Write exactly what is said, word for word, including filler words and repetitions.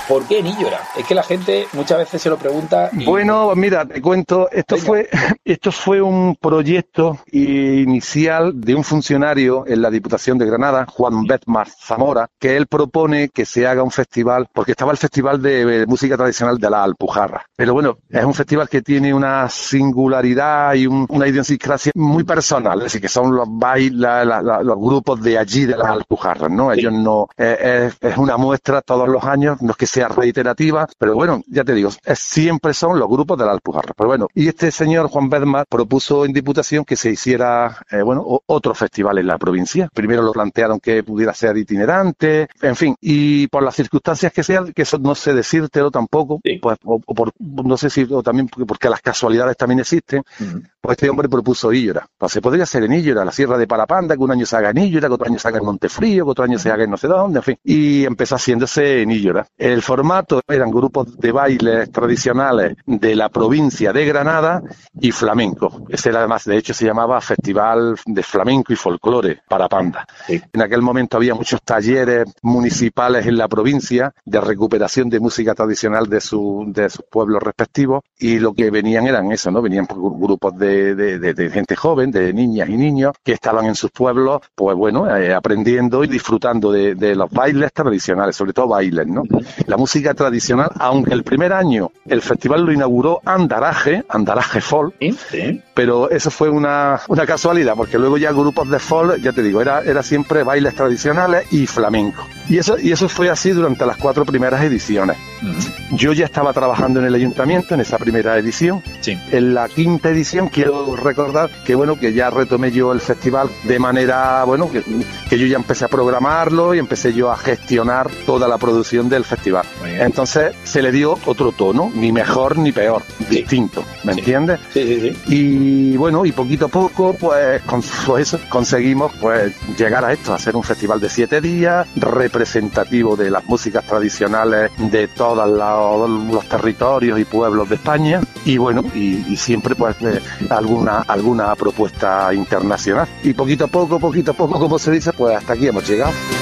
¿Por qué en Illora? Es que la gente muchas veces se lo pregunta. Y... Bueno, mira, te cuento, esto Venga. fue esto fue un proyecto inicial de un funcionario en la Diputación de Granada, Juan Bedmar Zamora, que él propone que se haga un festival, porque estaba el Festival de Música Tradicional de la Alpujarra. Pero bueno, es un festival que tiene una singularidad y un, una idiosincrasia muy personal, es decir, que son los bailes, la, la, la, los grupos de allí de las Alpujarras, ¿no? Ellos no, eh, es, es una muestra todos los años, no es que sea reiterativa, pero bueno, ya te digo, es, siempre son los grupos de la Alpujarra. Pero bueno, y este señor Juan Bedmar propuso en Diputación que se hiciera, eh, bueno, o, otro festival en la provincia. Primero lo plantearon que pudiera ser itinerante, en fin, y por las circunstancias que sean, que eso no sé decírtelo tampoco, sí. pues, o, o por, no sé si, o también porque, porque las casualidades también existen, uh-huh. pues este hombre propuso Illora. Pues se podría hacer en Illora, la Sierra de Parapanda, que un año se haga en Illora, que otro año se haga en Montefrío, que otro año se haga en no sé dónde, en fin, y empezó haciéndose en Illora. El formato eran grupos de bailes tradicionales de la provincia de Granada y flamenco. Ese era además, de hecho, se llamaba Festival de Flamenco y Folclore Parapanda. Sí. En aquel momento había muchos talleres municipales en la provincia de recuperación de música tradicional de, su, de sus pueblos respectivos, y lo que venían eran eso, ¿no? Venían grupos de, de, de, de gente joven, de niñas y niños, que estaban en sus pueblos, pues bueno, eh, aprendiendo y disfrutando de, de los bailes tradicionales, sobre todo bailes, ¿no? La música tradicional, aunque el primer año el festival lo inauguró Andaraje, Andaraje Folk, ¿sí? Pero eso fue una, una casualidad, porque luego ya grupos de folk, ya te digo, era, era siempre bailes tradicionales y flamenco. Y eso, y eso fue así durante las cuatro primeras ediciones. Uh-huh. Yo ya estaba trabajando en el ayuntamiento en esa primera edición. Sí. En la quinta edición quiero recordar que bueno, que ya retomé yo el festival de manera, bueno, que, que yo ya empecé a programarlo y empecé yo a gestionar toda la producción del festival. Entonces se le dio otro tono, ni mejor ni peor, sí. distinto, ¿me sí. entiendes? Sí, sí, sí. Y bueno, y poquito a poco, pues, con, pues conseguimos pues llegar a esto, a hacer un festival de siete días, representativo de las músicas tradicionales de todos los, los territorios y pueblos de España, y bueno, y, y siempre pues eh, alguna, alguna propuesta internacional. Y poquito a poco, poquito a poco, como se dice, pues hasta aquí hemos llegado.